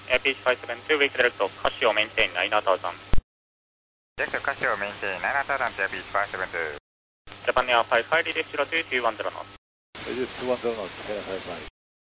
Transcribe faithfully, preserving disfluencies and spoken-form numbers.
Air Peach five seven two, wake direct of Casio maintain nine thousand. Yes, Casio maintain nine thousand to Air Peach five seven two. Japan Air five five, redirect zero two two one zero knots. Redirect two one zero knots, Japan Air five five.